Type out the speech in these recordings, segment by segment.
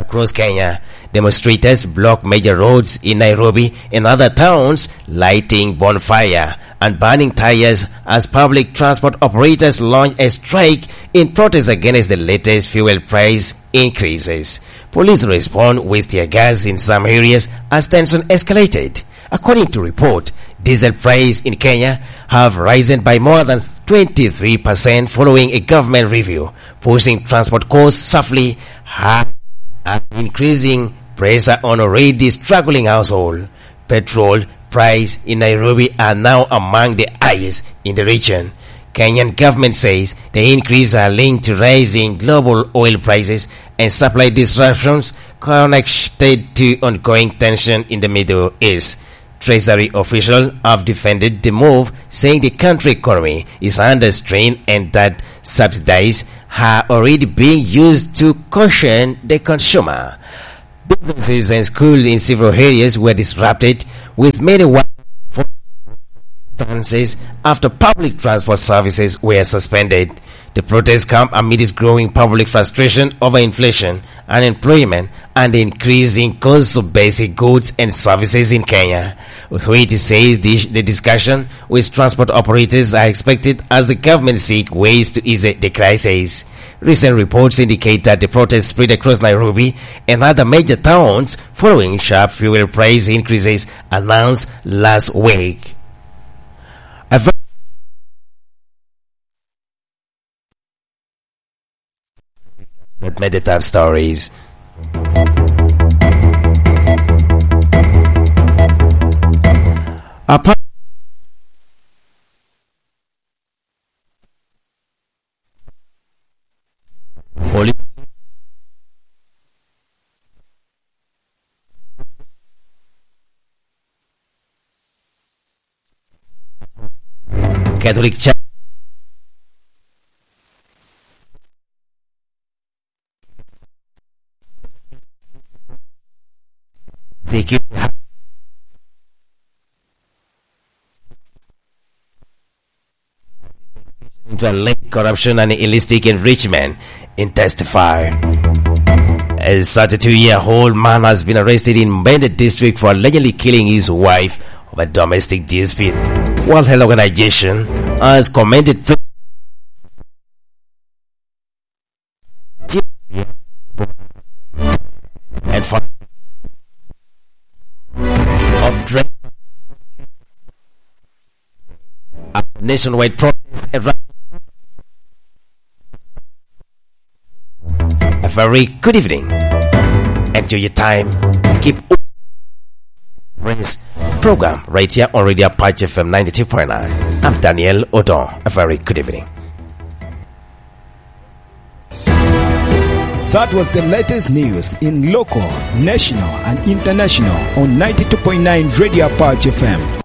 across Kenya. Demonstrators blocked major roads in Nairobi and other towns, lighting bonfire and burning tires as public transport operators launched a strike in protest against the latest fuel price increases. Police respond with tear gas in some areas as tension escalated. According to report, diesel prices in Kenya have risen by more than 23% following a government review, pushing transport costs sharply high and increasing pressure on already struggling households. Petrol prices in Nairobi are now among the highest in the region. Kenyan government says the increase are linked to rising global oil prices and supply disruptions connected to ongoing tension in the Middle East. Treasury officials have defended the move, saying the country economy is under strain and that subsidies are already being used to cushion the consumer. Businesses and schools in several areas were disrupted, with many distances after public transport services were suspended. The protests come amidst growing public frustration over inflation, unemployment, and the increasing costs of basic goods and services in Kenya. Authorities say the discussion with transport operators are expected as the government seeks ways to ease the crisis. Recent reports indicate that the protests spread across Nairobi and other major towns following sharp fuel price increases announced last week. That made the top stories. Catholic Church into alleged corruption and illicit enrichment in testify. A 32-year-old man has been arrested in Bended district for allegedly killing his wife over domestic dispute. World Health Organization has commended and for of drink nationwide protest. A very good evening. Enjoy your time. Keep this program right here on Radio Apache FM 92.9. I'm Daniel Odon. A very good evening. That was the latest news in local, national, and international on 92.9 Radio Apache FM.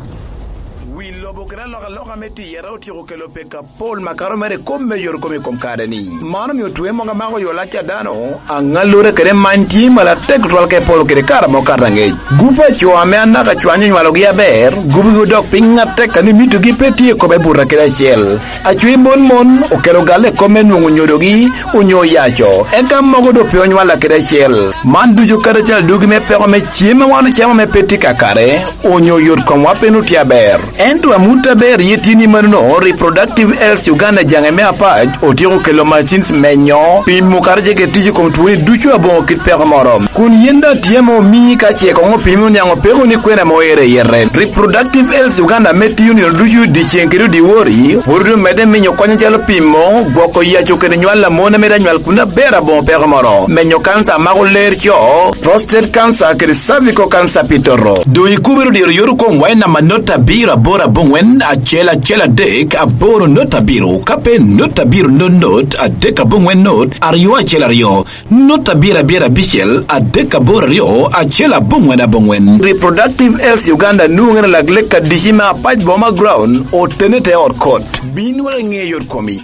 Meti yero tiro kelo peka Paul makaro mere komme yor komme kom kadani manam yo tuwe monga mago yo lacha dano angalure kere manti mala tek tol ke Paul kere kara mo karange gupa chwa me anaka chwanyo malo gi aber gubu go dok pinga tek ani mitu gi peti ko be burra kere shel achwi mon o kelo gale komme nungu nyodo gi unyo yacho e kam mogo do pyo nyala kere shel mandu jo kare chal dugi me pe me chima wana chama me peti kakare unyo yor kom wapenu ti aber entu amuta ber tini manuno reproductive health Uganda jangeme apaj otiro kelo machines menyo pin mukarje ke tiji kom tuwe duchu abon kit pere morom kun yenda tiemo mi ka che ko pimu nyango pego ni kwena moere yeren reproductive health Uganda meti uni duchu di chenkeru di wori pordo mede menyo kwanya jalo pimo goko ya chokere nywala mona meda nywal kuna bera bon pere morom menyo cancer mago lercho prostate cancer ke cervical cancer pitoro do ikubiru di yoru ko wena manota bira bora bongwen achela chela dek aboro notabiru kape notabiru no not adeka bongwen not ariyo achela rio notabira bira bichel adeka boro rio achela bongwen abongwen reproductive health Uganda nungena lagleka dishima apaj boma ground o tenete or court binwa nge yor komi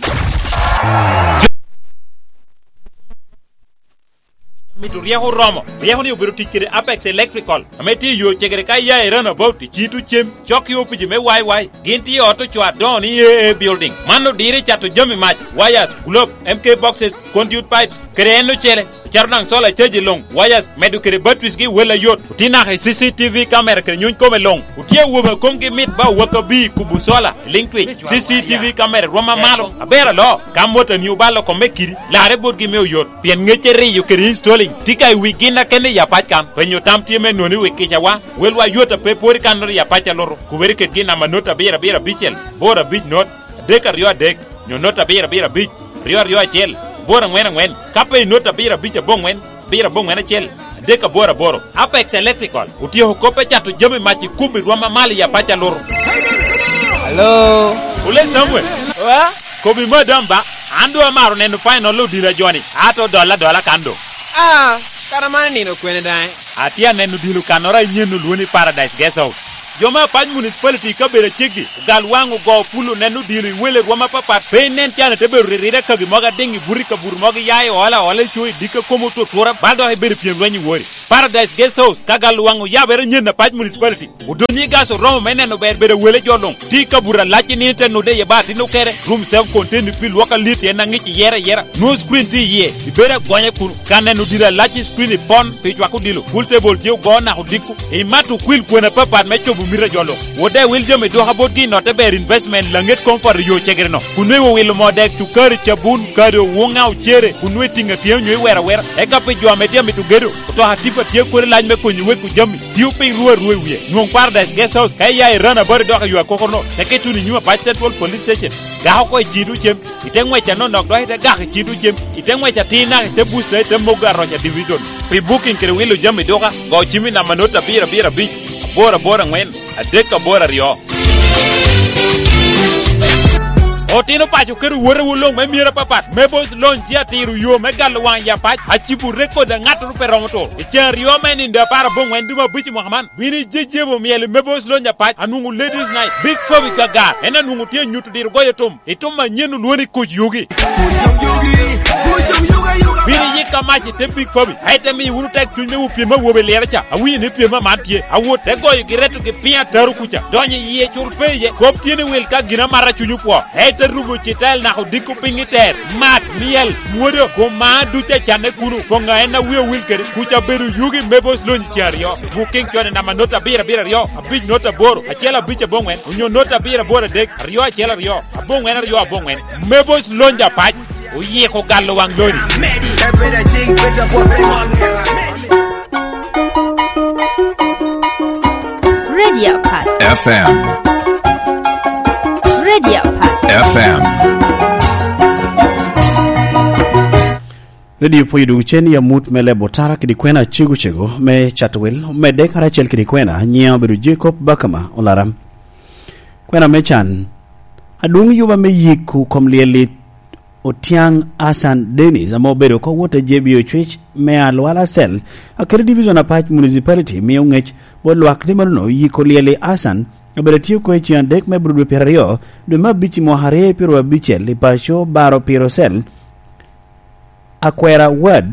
Mituriaho Romo, Riaho ni obiru tikere Apex Electrical. Ameti yo chekere kaya erana about chitu chem, choki opiji me wai. Ginti auto chwa don EAA building. Mano dire chatu jami match, wires, globe, MK boxes, conduit pipes, kereno chele. charnang sola cheji long wires medukere batwis gi wela yot utina ha CCTV camera kre nyun kome long utie woba komge mit ba waka bi kubu sola linktwi CCTV camera roma malo abera lo kamota ni ubalo ko mekiri lare bodgi me yot pien ngechere yu kere installing tikai wigina kene ya pachkan penyo tamtie me noni wekisha wa welwa yota pe pori kanor ya pacha loro kuberi ke gina manota bera bichel bora bich not deka rio dek nyonota bera bich rio achel bora ngwen kape nota bera bicha bongwen achel deka boro Apex Electrical utio kope chatu jame machi kubi roma mali ya pacha loro. Hello ule Samuel wa kobi madamba ando amaro nenu final lo dira joni ato dola kando kana mane nino kwene dai atia nenu dilu kanora nyenu luoni Paradise Guest House joma pany municipality ka bere chigi gal wangu go pulu nenu dilu wele roma papa penen tiana te beru rire ka gi moga dingi buri ka buru moga yayi wala chui dika komo to tora bado he bere piem wenyi wori Paradise Guest House ka gal wangu ya bere nyena pany municipality udoni gaso romo meneno bere wele jolong tika bura lachi ni te no de yebati no kere room 7 contain pil waka lit ena ngichi yera no screen ti ye ibere gonye kunu kanenu dira lachi screen pon pejwa ku dilu full table tiu gona hudiku imatu kwil kwena papa mecho mira jolo wode wil jome do haboti no te ber investment langet komfort yo chegerno kunwe wil modek tu kar chabun karo wonga uchere kunwe tinga tie nywe wera e kape jo ametia mitugero to hatipa tie kore lany me konyiwe ku jami tiu pe ruwe wiye nyong Paradise Guest House kay ya rana bar do yo kokorno te ke tuni nyuma pa Central Police Station ga ko jidu chem itengwe cha no nok do ite ga jidu chem itengwe cha tina te boost te moga rocha division pre booking kere wil jami do ga go chimi na manota bira bi bora ngwen adeka bora rio otino pacho keru wore wulong me mira papat mebos lonjia tiru yo megal wan ya pach achibu reko da ngatu peromoto e chen rio men inda para bongwen duma bichi mohaman bini jejebo miele mebos lonja pach anungu ladies night big fobi gagar ena nungu tie nyutu dir goyotum ituma nyenu luoni kuj yugi bini yika machi te big fobi haite mi wuru tek tunme upima wobe leracha awi ne pima mantie awo te goyo giretu ge pia taru kucha donye yie churpeye kop tiene wel ka gina mara chunyu po te rugo chitel na ho diku pingiter mat miel muodo ko ma ducha chane kunu ko ngaena wiyo wilker kucha beru yugi mebos lonji chario booking chone na manota bira rio abij nota boro achela biche bongwen unyo nota bira boro dek rio achela rio abongwen mebos lonja pach uye ko gallo wang lori Radio Pass FM Radio Poyidu cheni ya mut mele botara kidikwena chego me chatwel me dekara chel kidikwena nyia beru Jacob Bakama olaram kwena mechan adung yuba me yiku komlieli Otiang Asan Dennis amo beru ko wote JBO chwech me alwala sel akere division apach municipality me ungech bolwak dimano yiko lieli Asan aberetio ko chian dek me brudu perio de mabichi mohare pero bichel li pasho baro pirosel akwera word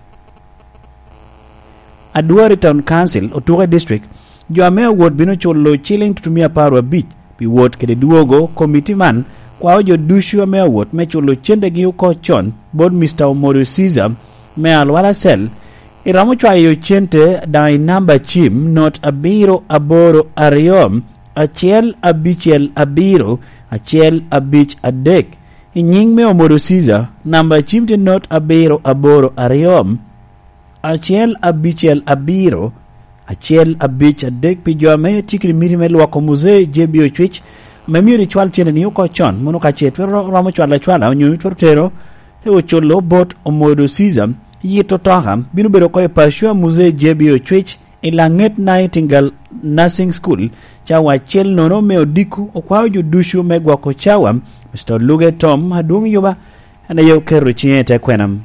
Aduari Town Council Otuga District jo amea ward bino cholo chilling tutumia parwa beach pi ward kede duogo committee man kwa ojo dushu amea ward me cholo chende gi uko chon bod Mr. Omodo Caesar me alwala sel iramo chwa yo chente dai number chim not abiro aboro ariom achiel abichiel abiro achiel abich adek inying me Omodo Caesar number chimte not abiro aboro ariom achiel abichiel abiro achiel abich adek pijo ame tikri miri me lwako muzee JBO chwech memiri chwal chene ni uko chon mono ka chet ramo chwala nyu tero te ocholo bot Omodo Caesar yito toham binu bero ko pasho muzee JBO chwech Ilanget Nightingale Nursing School chawa chel nono me odiku okwa jo dushu megwa ko chawa Mr. Luge Tom hadung yuba ana yo kero chiete kwenam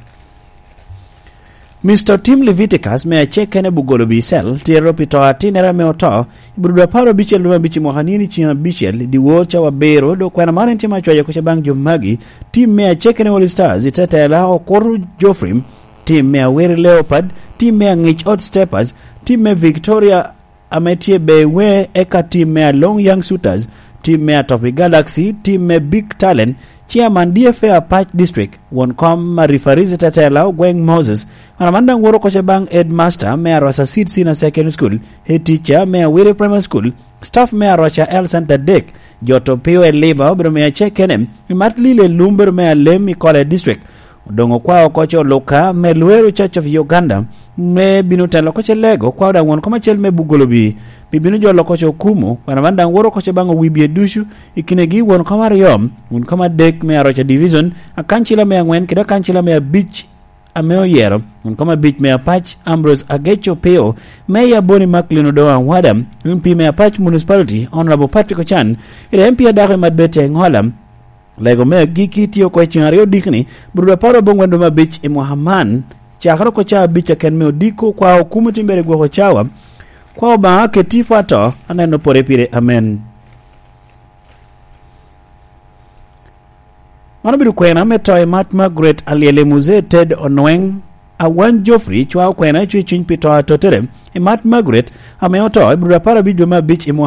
Mr. Tim Leviticus me chekene bugolo bisel tiro pito atinera me oto ibruda paro bichel do bichi mohanini china bichel di wocha wa bero do kwena mane ntima chwa ko chabang jomagi Tim me chekene All Stars itetela okoru Joffrey Tim me Were Leopard Tim me Ngich Odd Steppers Tim me Victoria ametie bewe eka Tim me Long Young Suitors Team me Topi Galaxy, team me Big Talent, Chairman DFA Patch District won kom Marifarizi Tatela Gweng Moses Manamanda Ngoro Kochebang Headmaster Mayor Rosa Seed Senior Secondary School Head Teacher Mayor Wiri Primary School Staff Mayor Rocha L Santa Dek Joto Pio and Labor Bro Mayor Chekenem Matli Le Lumber Mayor Lem Kole District Dongo kwao kocho loka Melueru Church of Uganda me binuta lokoche lego kwao da won koma chel me bugolobi bibinu jo lokoche kumu wanamanda ngoro koche bango wibie dushu ikinegi won koma riom won koma dek me arocha division akanchila me angwen kida kanchila me beach ameo yero won koma beach me Patch Ambrose Agecho Peo Mayor Boni Macklin Odoa Wadam MP me Patch Municipality Honorable Patrick Ochan ile MP adake madbete ngolam lego me giki tiyo kwa chingario dikni bruda paro bongwendo ma beach Muhammad chakaro ko cha bicha ken me odiko kwa hukumu timbere go chawa kwa ba ke tifato aneno pore pire amen Manabiru kwena metoy Matt Margaret aliele muze Ted Onweng awan Joffrey chwa kwena chin pito totere Matt Margaret ameoto bruda para bijo ma beach